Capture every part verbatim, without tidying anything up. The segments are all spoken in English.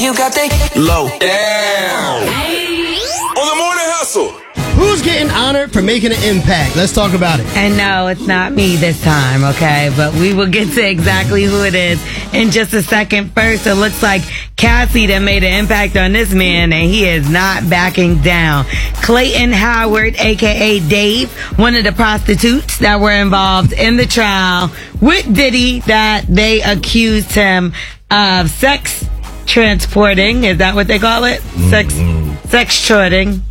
you got that low. Damn. On the morning hustle. Who's getting honored for making an impact? Let's talk about it. And no, it's not me this time, okay? But we will get to exactly who it is in just a second. First, it looks like Cassie that made an impact on this man, and he is not backing down. Clayton Howard, a k a. Dave, one of the prostitutes that were involved in the trial with Diddy that they accused him of sex transporting. Is that what they call it? Sex, sex trading.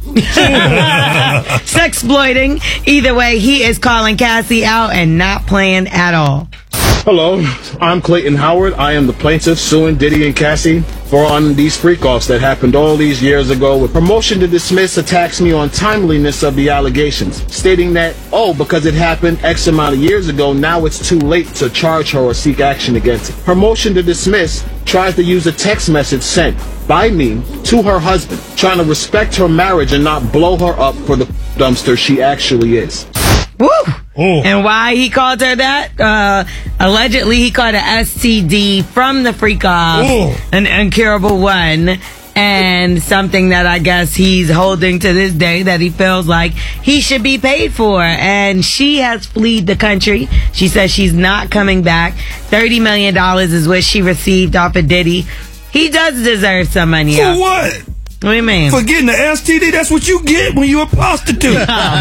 Sexploiting. Either way, he is calling Cassie out and not playing at all. Hello, I'm Clayton Howard. I am the plaintiff suing Diddy and Cassie for on these freak-offs that happened all these years ago. With promotion to dismiss attacks me on timeliness of the allegations, stating that, oh, because it happened X amount of years ago, now it's too late to charge her or seek action against her. Promotion to dismiss tries to use a text message sent by me to her husband, trying to respect her marriage and not blow her up for the dumpster she actually is. Woo! Ooh. And why he called her that? Uh, allegedly, he called her S T D from the freak off, an incurable one, and something that I guess he's holding to this day that he feels like he should be paid for. And she has fled the country. She says she's not coming back. thirty million dollars is what she received off of Diddy. He does deserve some money. For what? What do you mean? For getting the S T D, that's what you get when you're a prostitute.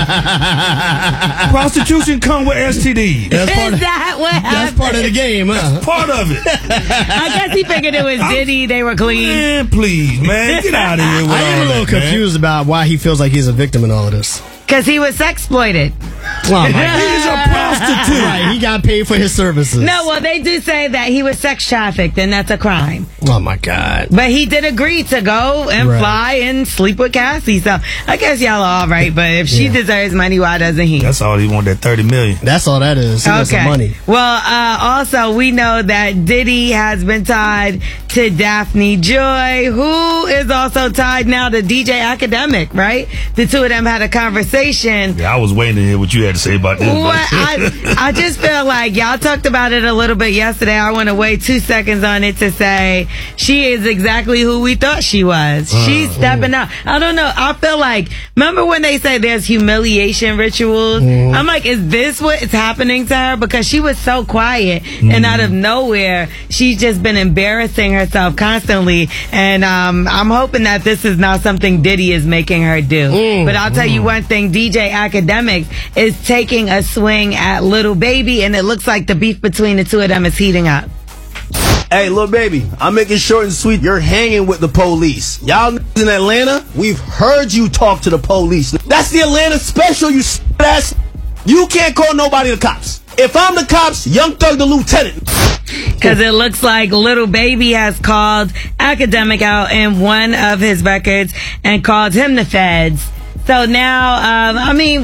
Prostitution come with S T D. That's part of, Is that what happened? That's part of the game, huh? That's part of it. I guess he figured it was Diddy. They were clean. Man, please, man. Get out of here with I am all a little that, confused man. about why he feels like he's a victim in all of this. Because he was sexploited. Oh, my God. He's a prostitute. Right, he got paid for his services. No, well, they do say that he was sex trafficked, and that's a crime. Oh, my God. But he did agree to go and Right. fly and sleep with Cassie. So I guess y'all are all right. But if she Yeah. deserves money, why doesn't he? That's all he want, that thirty million dollars. That's all that is. He wants some money. Well, uh, also, we know that Diddy has been tied to Daphne Joy, who is also tied now to D J Academic, right? The two of them had a conversation. Yeah, I was waiting to hear what you had to say about this. What? I, I just feel like y'all talked about it a little bit yesterday. I want to wait two seconds on it to say she is exactly who we thought she was. Uh, She's stepping up. I don't know. I feel like, remember when they say there's humiliation rituals? Mm-hmm. I'm like, is this what is happening to her? Because she was so quiet Mm-hmm. and out of nowhere, she's just been embarrassing herself constantly. And um, I'm hoping that this is not something Diddy is making her do. Mm-hmm. But I'll tell you one thing, D J Academics is taking a swing at Lil Baby, and it looks like the beef between the two of them is heating up. Hey, Lil Baby, I'm making short and sweet. You're hanging with the police. Y'all in Atlanta, we've heard you talk to the police. That's the Atlanta special, you ass. You can't call nobody the cops. If I'm the cops, Young Thug the lieutenant. Because it looks like Lil Baby has called Academic out in one of his records and called him the feds. So now, um, I mean,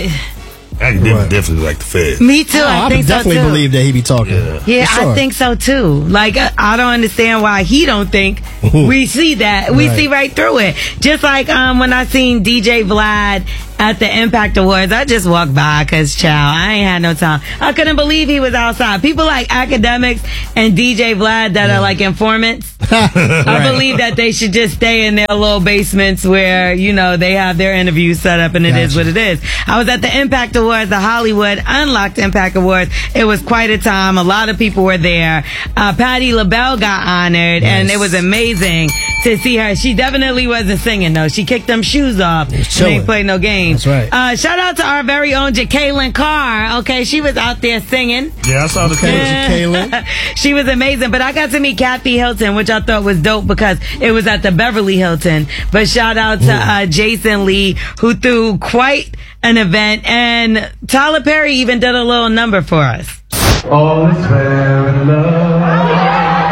I can right. definitely like the Fed. Me too. Oh, I, I think definitely so too. believe that he be talking. Yeah, yeah sure. I think so too. Like, I don't understand why he don't think we see that. We Right. see right through it. Just like um, when I seen D J Vlad at the Impact Awards, I just walked by because, child, I ain't had no time. I couldn't believe he was outside. People like Academics and D J Vlad that yeah. are like informants. I Right. believe that they should just stay in their little basements where, you know, they have their interviews set up and it Gotcha. is what it is. I was at the Impact Awards, the Hollywood Unlocked Impact Awards. It was quite a time. A lot of people were there. Uh, Patti LaBelle got honored, Nice. and it was amazing to see her. She definitely wasn't singing, though. She kicked them shoes off and chilling. ain't played no games. That's right. Uh, shout out to our very own Jacqueline Carr. Okay, she was out there singing. Yeah, I saw the Kaylin. She was amazing, but I got to meet Kathy Hilton, which I thought was dope because it was at the Beverly Hilton. But shout out to uh, Jason Lee, who threw quite an event, and Tyler Perry even did a little number for us. All is fair in love.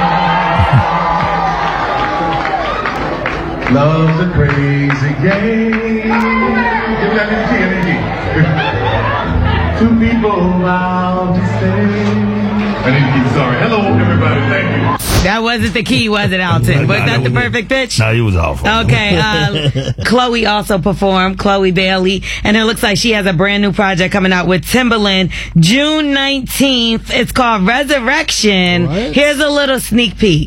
Love's a crazy game. Give me that energy, energy. Two people out to stay. I need to keep sorry. Hello, everybody. Thank you. That wasn't the key, was it, Alton? Was that the perfect pitch? No, he was awful. Okay. Uh, Chloe also performed, Chloe Bailey, and it looks like she has a brand new project coming out with Timbaland June nineteenth. It's called Resurrection. What? Here's a little sneak peek.